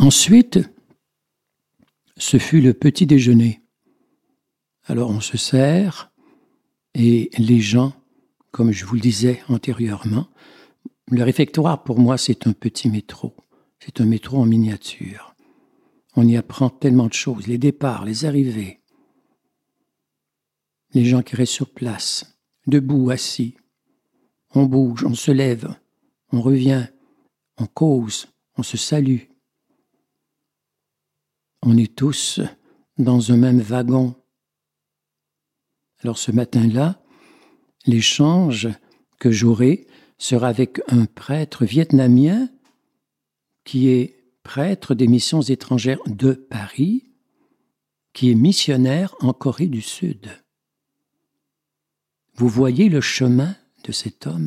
Ensuite, ce fut le petit déjeuner. Alors on se sert et les gens, comme je vous le disais antérieurement, le réfectoire pour moi c'est un petit métro. C'est un métro en miniature. On y apprend tellement de choses, les départs, les arrivées, les gens qui restent sur place, debout, assis. On bouge, on se lève, on revient, on cause, on se salue. On est tous dans un même wagon. Alors ce matin-là, l'échange que j'aurai sera avec un prêtre vietnamien qui est prêtre des missions étrangères de Paris, qui est missionnaire en Corée du Sud. Vous voyez le chemin de cet homme?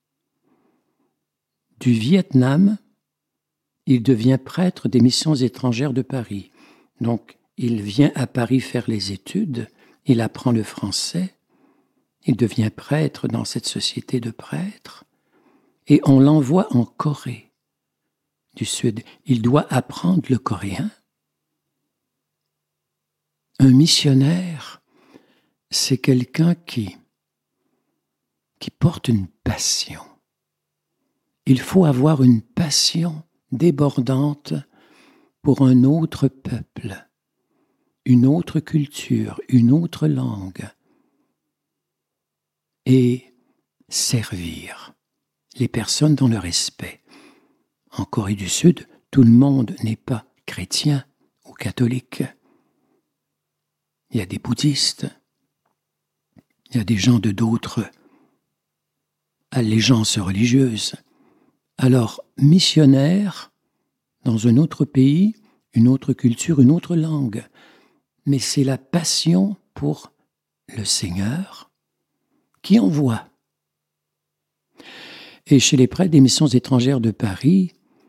Du Vietnam, il devient prêtre des missions étrangères de Paris. Donc, il vient à Paris faire les études, il apprend le français, il devient prêtre dans cette société de prêtres, et on l'envoie en Corée du Sud. Il doit apprendre le coréen. Un missionnaire, c'est quelqu'un qui porte une passion. Il faut avoir une passion débordante pour un autre peuple, une autre culture, une autre langue, et servir les personnes dans le respect. En Corée du Sud, tout le monde n'est pas chrétien ou catholique. Il y a des bouddhistes, il y a des gens de d'autres allégeances religieuses. Alors, missionnaire dans un autre pays, une autre culture, une autre langue. Mais c'est la passion pour le Seigneur qui envoie. Et chez les prêtres des missions étrangères de Paris,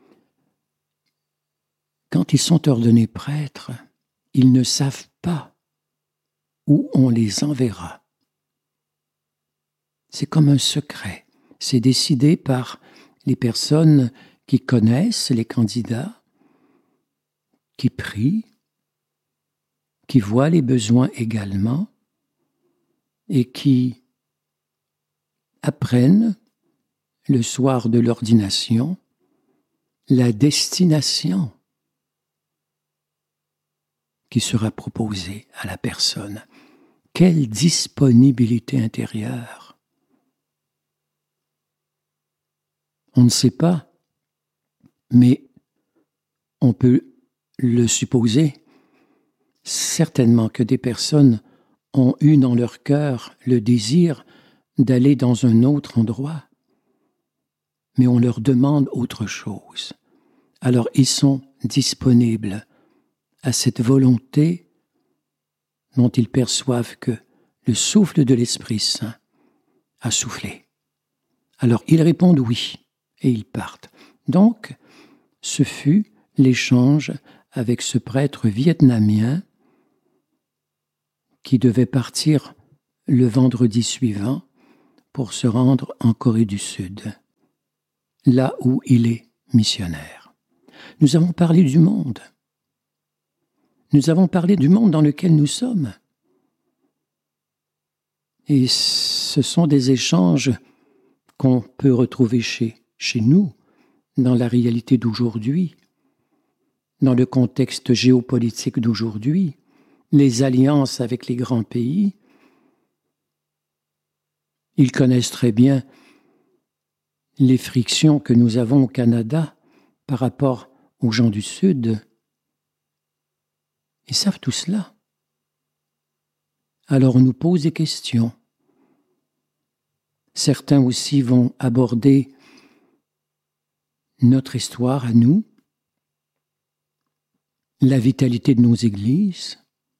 quand ils sont ordonnés prêtres, ils ne savent pas où on les enverra. C'est comme un secret. C'est décidé par les personnes qui connaissent les candidats, qui prient, qui voient les besoins également et qui apprennent le soir de l'ordination la destination qui sera proposée à la personne. Quelle disponibilité intérieure! On ne sait pas, mais on peut le supposer, certainement que des personnes ont eu dans leur cœur le désir d'aller dans un autre endroit, mais on leur demande autre chose. Alors ils sont disponibles à cette volonté dont ils perçoivent que le souffle de l'Esprit Saint a soufflé. Alors ils répondent oui. Et ils partent. Donc, ce fut l'échange avec ce prêtre vietnamien qui devait partir le vendredi suivant pour se rendre en Corée du Sud, là où il est missionnaire. Nous avons parlé du monde. Nous avons parlé du monde dans lequel nous sommes. Et ce sont des échanges qu'on peut retrouver chez nous, dans la réalité d'aujourd'hui, dans le contexte géopolitique d'aujourd'hui, les alliances avec les grands pays. Ils connaissent très bien les frictions que nous avons au Canada par rapport aux gens du Sud. Ils savent tout cela. Alors on nous pose des questions. Certains aussi vont aborder notre histoire à nous, la vitalité de nos églises.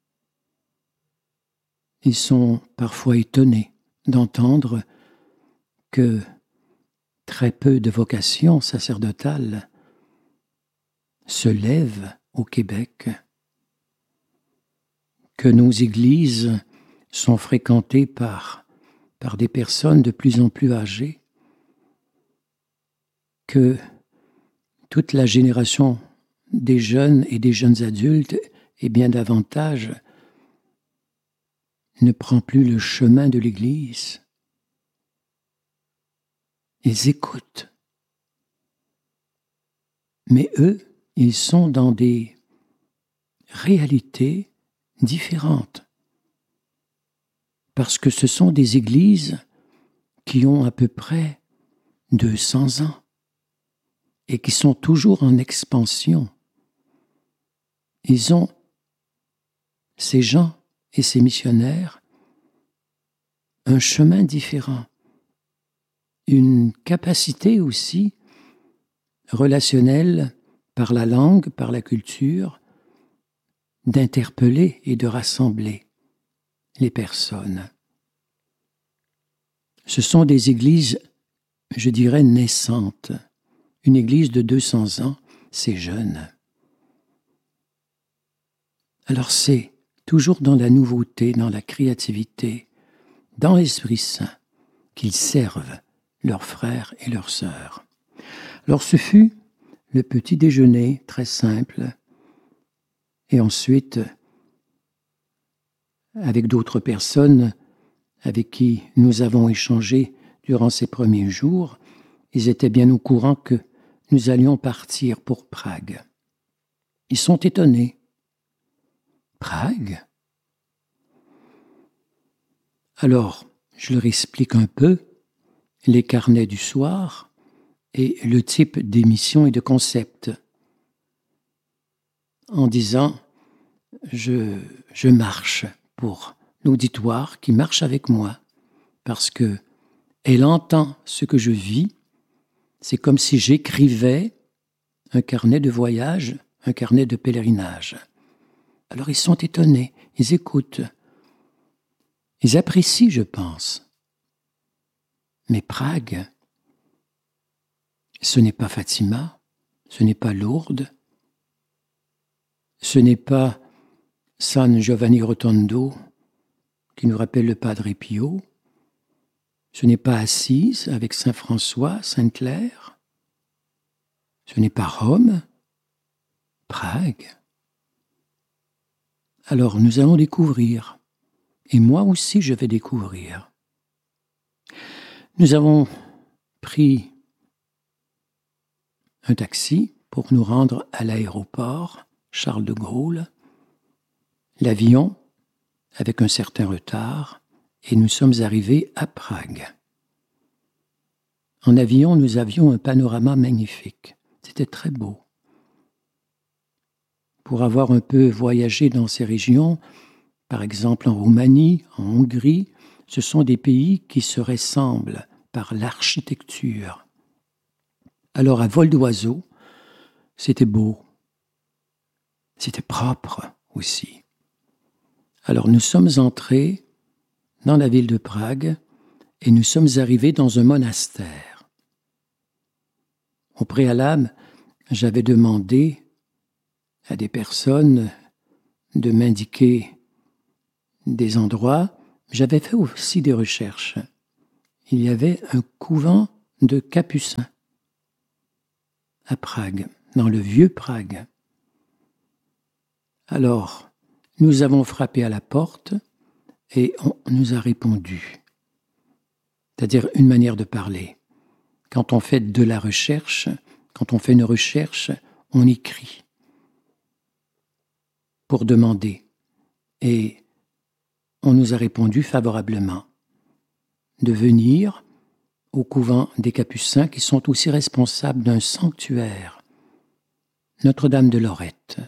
Ils sont parfois étonnés d'entendre que très peu de vocations sacerdotales se lèvent au Québec, que nos églises sont fréquentées par des personnes de plus en plus âgées, que toute la génération des jeunes et des jeunes adultes, et bien davantage, ne prend plus le chemin de l'Église. Ils écoutent. Mais eux, ils sont dans des réalités différentes. Parce que ce sont des églises qui ont à peu près 200 ans et qui sont toujours en expansion. Ils ont, ces gens et ces missionnaires, un chemin différent, une capacité aussi relationnelle par la langue, par la culture, d'interpeller et de rassembler les personnes. Ce sont des églises, je dirais, naissantes. Une église de 200 ans, c'est jeune. Alors c'est toujours dans la nouveauté, dans la créativité, dans l'Esprit Saint, qu'ils servent leurs frères et leurs sœurs. Alors ce fut le petit déjeuner très simple, et ensuite, avec d'autres personnes avec qui nous avons échangé durant ces premiers jours, ils étaient bien au courant que nous allions partir pour Prague. Ils sont étonnés. Prague? Alors, je leur explique un peu les carnets du soir et le type d'émission et de concept, en disant je marche pour l'auditoire qui marche avec moi, parce que elle entend ce que je vis. C'est comme si j'écrivais un carnet de voyage, un carnet de pèlerinage. Alors ils sont étonnés, ils écoutent. Ils apprécient, je pense. Mais Prague, ce n'est pas Fatima, ce n'est pas Lourdes, ce n'est pas San Giovanni Rotondo qui nous rappelle le Padre Pio, ce n'est pas Assise avec Saint François, Sainte Claire, ce n'est pas Rome, Prague. Alors nous allons découvrir, et moi aussi je vais découvrir. Nous avons pris un taxi pour nous rendre à l'aéroport Charles de Gaulle, l'avion avec un certain retard, et nous sommes arrivés à Prague. En avion, nous avions un panorama magnifique. C'était très beau. Pour avoir un peu voyagé dans ces régions, par exemple en Roumanie, en Hongrie, ce sont des pays qui se ressemblent par l'architecture. Alors à vol d'oiseau, c'était beau. C'était propre aussi. Alors nous sommes entrés dans la ville de Prague et nous sommes arrivés dans un monastère. Au préalable, j'avais demandé à des personnes de m'indiquer des endroits. J'avais fait aussi des recherches. Il y avait un couvent de Capucins à Prague, dans le vieux Prague. Alors, nous avons frappé à la porte et on nous a répondu. C'est-à-dire une manière de parler. Quand on fait de la recherche, quand on fait une recherche, on écrit pour demander. Et on nous a répondu favorablement de venir au couvent des Capucins qui sont aussi responsables d'un sanctuaire, Notre-Dame de Lorette.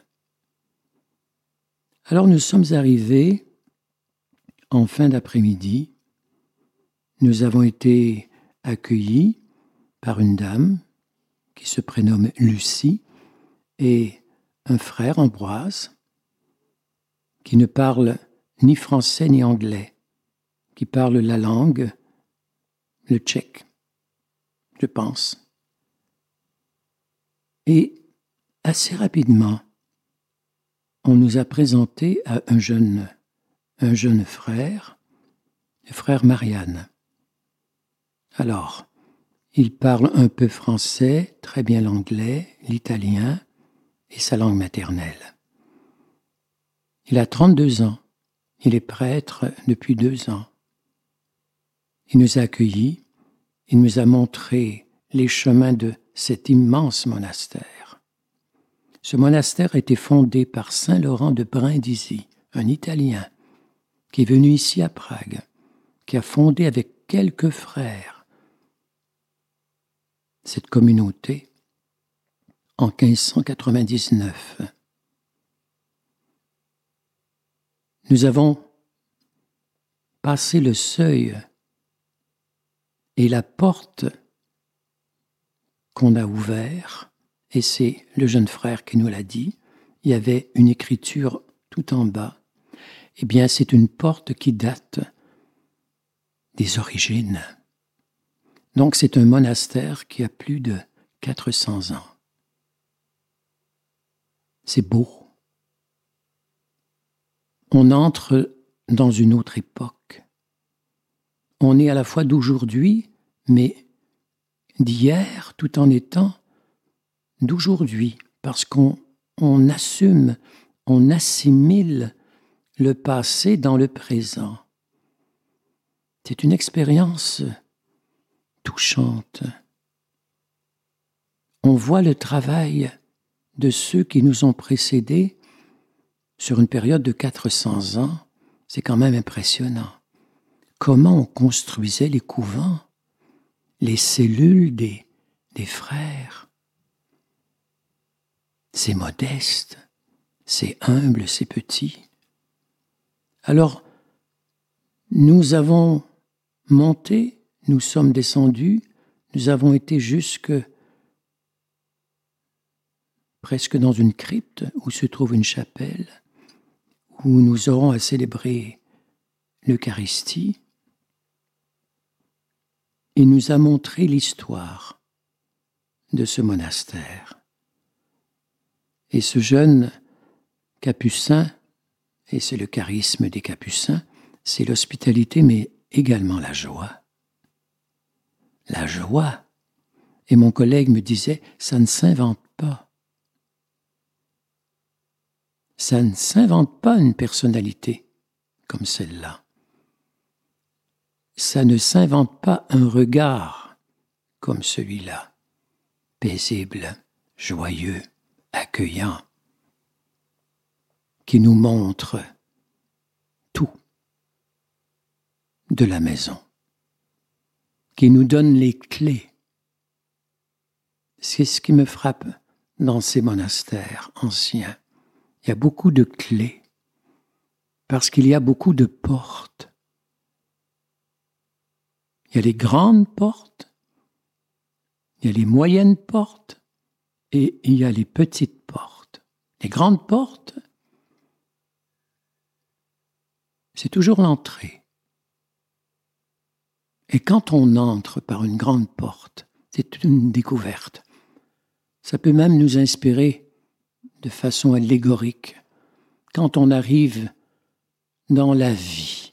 Alors nous sommes arrivés en fin d'après-midi. Nous avons été accueillis par une dame qui se prénomme Lucie et un frère Ambroise qui ne parle ni français ni anglais, qui parle la langue, le tchèque, je pense. Et assez rapidement, on nous a présenté à un jeune frère, le frère Marianne. Alors, il parle un peu français, très bien l'anglais, l'italien, et sa langue maternelle. Il a 32 ans. Il est prêtre depuis 2 ans. Il nous a accueillis. Il nous a montré les chemins de cet immense monastère. Ce monastère a été fondé par Saint Laurent de Brindisi, un Italien, qui est venu ici à Prague, qui a fondé avec quelques frères cette communauté en 1599. Nous avons passé le seuil et la porte qu'on a ouverte, et c'est le jeune frère qui nous l'a dit, il y avait une écriture tout en bas. Eh bien, c'est une porte qui date des origines. Donc, c'est un monastère qui a plus de 400 ans. C'est beau. On entre dans une autre époque. On est à la fois d'aujourd'hui, mais d'hier, tout en étant d'aujourd'hui, parce qu'on assume, on assimile le passé dans le présent. C'est une expérience touchante. On voit le travail de ceux qui nous ont précédés sur une période de 400 ans. C'est quand même impressionnant. Comment on construisait les couvents, les cellules des frères. C'est modeste, c'est humble, c'est petit. Alors, nous avons monté, nous sommes descendus, nous avons été jusque presque dans une crypte où se trouve une chapelle, où nous aurons à célébrer l'Eucharistie. Il nous a montré l'histoire de ce monastère. Et ce jeune capucin, et c'est le charisme des capucins, c'est l'hospitalité, mais également la joie. La joie. Et mon collègue me disait, ça ne s'invente pas. Ça ne s'invente pas une personnalité comme celle-là. Ça ne s'invente pas un regard comme celui-là, paisible, joyeux, accueillant, qui nous montre tout de la maison, qui nous donne les clés. C'est ce qui me frappe dans ces monastères anciens. Il y a beaucoup de clés, parce qu'il y a beaucoup de portes. Il y a les grandes portes, il y a les moyennes portes, et il y a les petites portes. Les grandes portes, c'est toujours l'entrée. Et quand on entre par une grande porte, c'est une découverte. Ça peut même nous inspirer de façon allégorique quand on arrive dans la vie.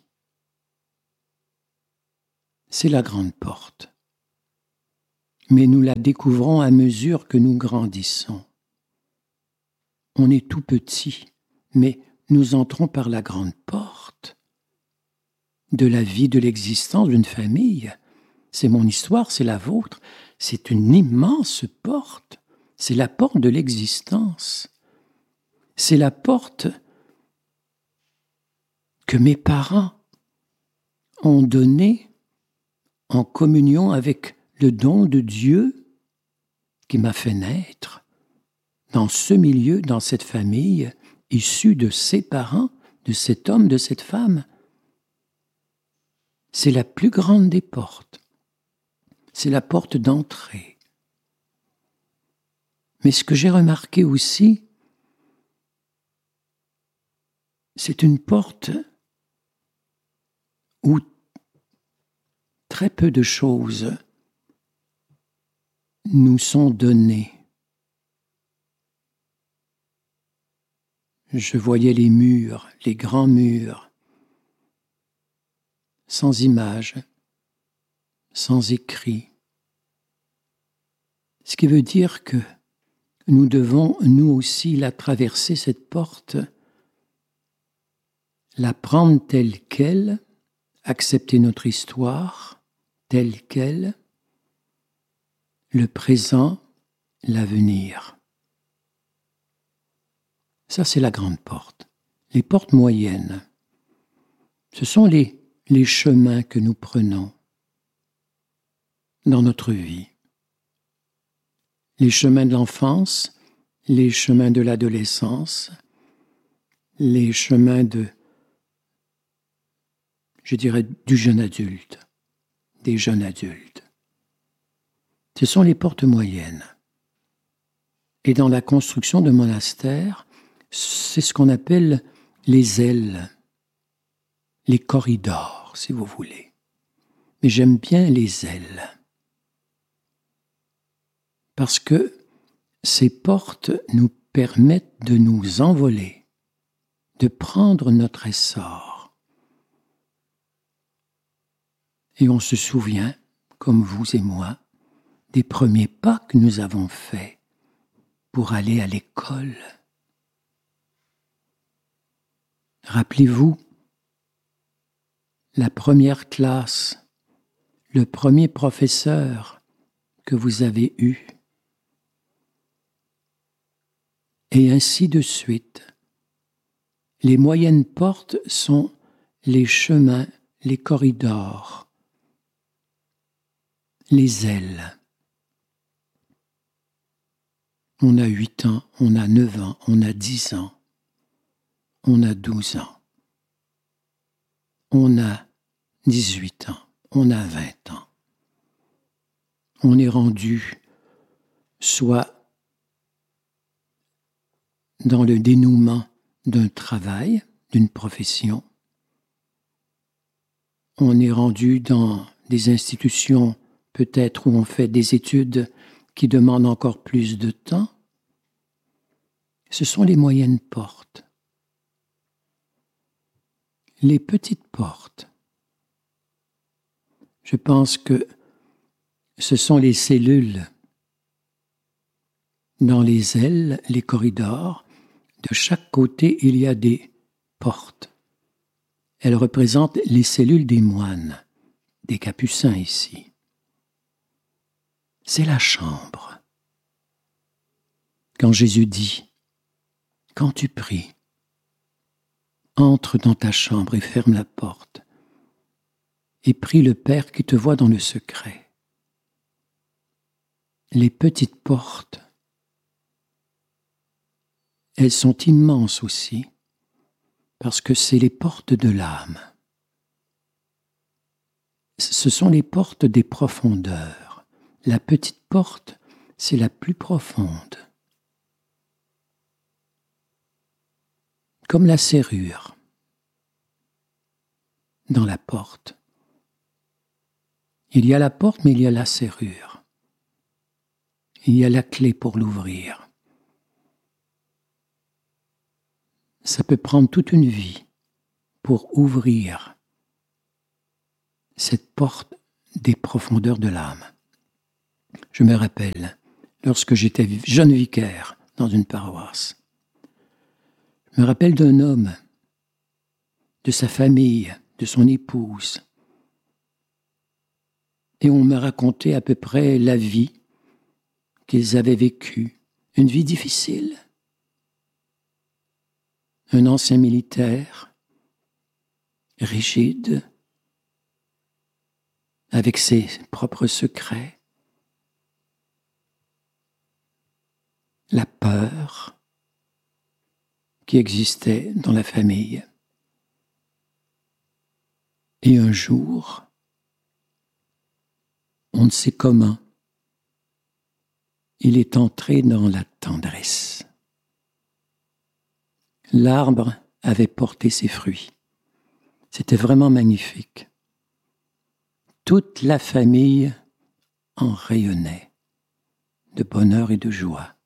C'est la grande porte. Mais nous la découvrons à mesure que nous grandissons. On est tout petit, mais nous entrons par la grande porte de la vie, de l'existence d'une famille. C'est mon histoire, c'est la vôtre. C'est une immense porte. C'est la porte de l'existence. C'est la porte que mes parents ont donnée en communion avec le don de Dieu qui m'a fait naître dans ce milieu, dans cette famille, issue de ses parents, de cet homme, de cette femme. C'est la plus grande des portes. C'est la porte d'entrée. Mais ce que j'ai remarqué aussi, c'est une porte où très peu de choses nous sont données. Je voyais les murs, les grands murs, sans images, sans écrit. Ce qui veut dire que nous devons, nous aussi, la traverser, cette porte, la prendre telle qu'elle, accepter notre histoire telle qu'elle, le présent, l'avenir. Ça, c'est la grande porte. Les portes moyennes, ce sont les chemins que nous prenons dans notre vie. Les chemins de l'enfance, les chemins de l'adolescence, les chemins du jeune adulte, des jeunes adultes. Ce sont les portes moyennes. Et dans la construction de monastères, c'est ce qu'on appelle les ailes, les corridors, si vous voulez. Mais j'aime bien les ailes. Parce que ces portes nous permettent de nous envoler, de prendre notre essor. Et on se souvient, comme vous et moi, des premiers pas que nous avons faits pour aller à l'école. Rappelez-vous, la première classe, le premier professeur que vous avez eu, et ainsi de suite. Les moyennes portes sont les chemins, les corridors, les ailes. On a 8 ans, on a 9 ans, on a 10 ans, on a 12 ans, on a 18 ans, on a 20 ans. On est rendu soit dans le dénouement d'un travail, d'une profession. On est rendu dans des institutions peut-être où on fait des études qui demandent encore plus de temps. Ce sont les moyennes portes. Les petites portes, je pense que ce sont les cellules. Dans les ailes, les corridors, de chaque côté, il y a des portes. Elles représentent les cellules des moines, des capucins ici. C'est la chambre. Quand Jésus dit, quand tu pries, entre dans ta chambre et ferme la porte, et prie le Père qui te voit dans le secret. Les petites portes, elles sont immenses aussi, parce que c'est les portes de l'âme. Ce sont les portes des profondeurs. La petite porte, c'est la plus profonde. Comme la serrure dans la porte. Il y a la porte, mais il y a la serrure. Il y a la clé pour l'ouvrir. Ça peut prendre toute une vie pour ouvrir cette porte des profondeurs de l'âme. Je me rappelle, lorsque j'étais jeune vicaire dans une paroisse, je me rappelle d'un homme, de sa famille, de son épouse, et on m'a raconté à peu près la vie qu'ils avaient vécue, une vie difficile. Un ancien militaire, rigide, avec ses propres secrets, la peur qui existait dans la famille. Et un jour, on ne sait comment, il est entré dans la tendresse. L'arbre avait porté ses fruits. C'était vraiment magnifique. Toute la famille en rayonnait de bonheur et de joie.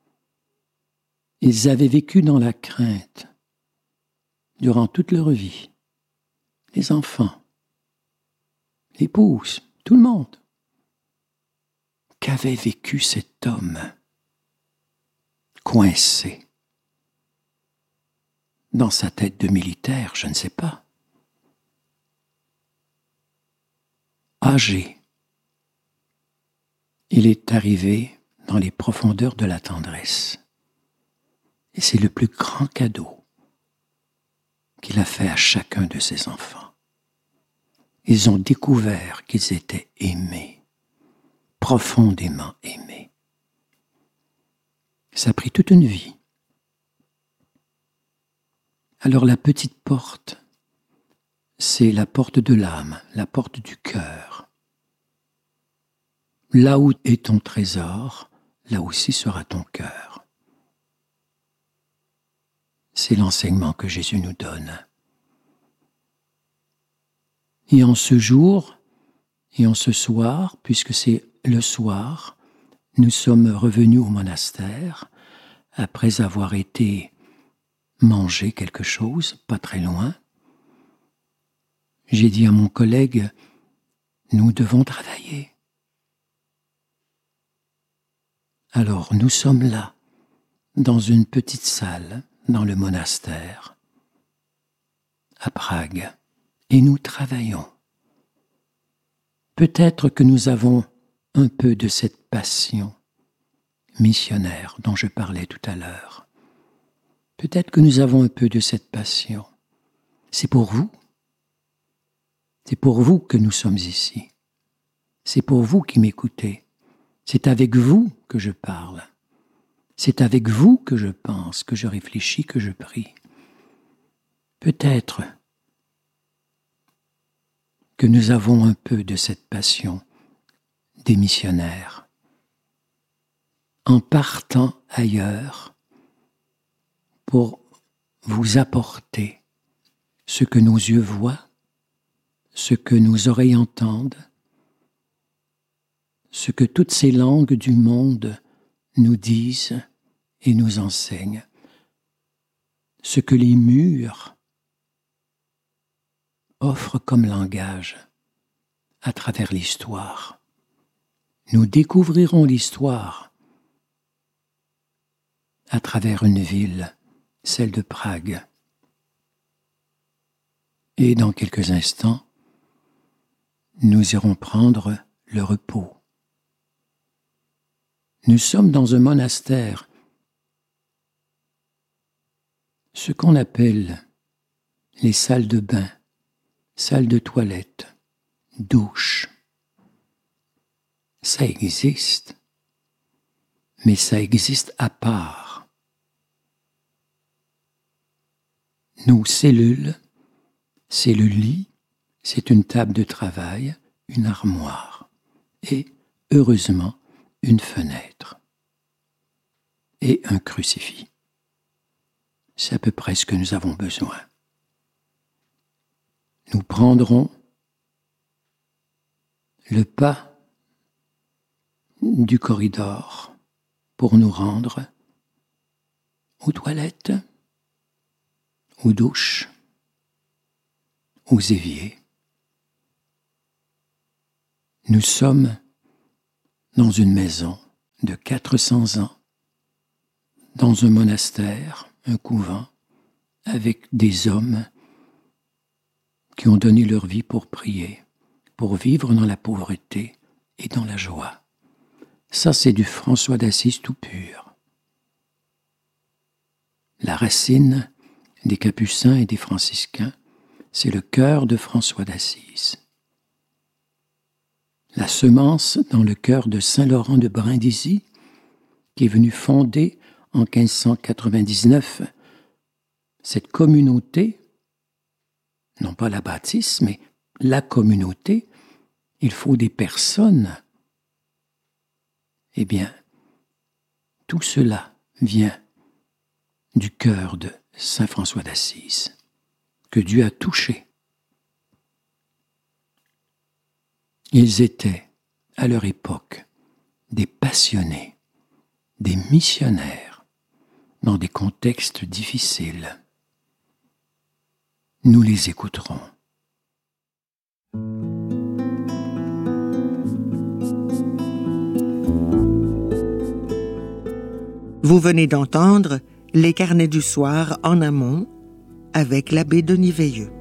Ils avaient vécu dans la crainte durant toute leur vie. Les enfants, l'épouse, tout le monde. Qu'avait vécu cet homme? coincé. Dans sa tête de militaire, je ne sais pas. Âgé, il est arrivé dans les profondeurs de la tendresse. Et c'est le plus grand cadeau qu'il a fait à chacun de ses enfants. Ils ont découvert qu'ils étaient aimés, profondément aimés. Ça a pris toute une vie. Alors la petite porte, c'est la porte de l'âme, la porte du cœur. Là où est ton trésor, là aussi sera ton cœur. C'est l'enseignement que Jésus nous donne. Et en ce jour, et en ce soir, puisque c'est le soir, nous sommes revenus au monastère après avoir été manger quelque chose, pas très loin. J'ai dit à mon collègue, nous devons travailler. Alors nous sommes là, dans une petite salle, dans le monastère, à Prague, et nous travaillons. Peut-être que nous avons un peu de cette passion missionnaire dont je parlais tout à l'heure. Peut-être que nous avons un peu de cette passion. C'est pour vous. C'est pour vous que nous sommes ici. C'est pour vous qui m'écoutez. C'est avec vous que je parle. C'est avec vous que je pense, que je réfléchis, que je prie. Peut-être que nous avons un peu de cette passion des missionnaires. En partant ailleurs pour vous apporter ce que nos yeux voient, ce que nos oreilles entendent, ce que toutes ces langues du monde nous disent et nous enseignent, ce que les murs offrent comme langage à travers l'histoire. Nous découvrirons l'histoire à travers une ville, celle de Prague. Et dans quelques instants, nous irons prendre le repos. Nous sommes dans un monastère, ce qu'on appelle les salles de bain, salles de toilette, douches. Ça existe, mais ça existe à part. Nos cellules, c'est le lit, c'est une table de travail, une armoire et, heureusement, une fenêtre et un crucifix. C'est à peu près ce que nous avons besoin. Nous prendrons le pas du corridor pour nous rendre aux toilettes, aux douches, aux éviers. Nous sommes dans une maison de 400 ans, dans un monastère, un couvent, avec des hommes qui ont donné leur vie pour prier, pour vivre dans la pauvreté et dans la joie. Ça, c'est du François d'Assise tout pur. La racine des Capucins et des Franciscains, c'est le cœur de François d'Assise. La semence dans le cœur de Saint-Laurent de Brindisi, qui est venu fonder en 1599 cette communauté, non pas la bâtisse, mais la communauté. Il faut des personnes. Eh bien, tout cela vient du cœur de Saint François d'Assise, que Dieu a touché. Ils étaient, à leur époque, des passionnés, des missionnaires, dans des contextes difficiles. Nous les écouterons. Vous venez d'entendre Les Carnets du soir en amont avec l'abbé Denis Veilleux.